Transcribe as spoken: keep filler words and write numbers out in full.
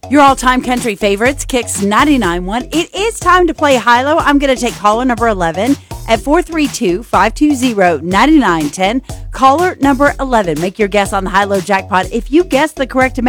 Your all-time country favorites, Kicks ninety-nine point one. It is time to play high-low. I'm going to take caller number eleven at four three two, five two zero, nine nine one zero. Caller number eleven, make your guess on the high-low jackpot. If you guess the correct amount,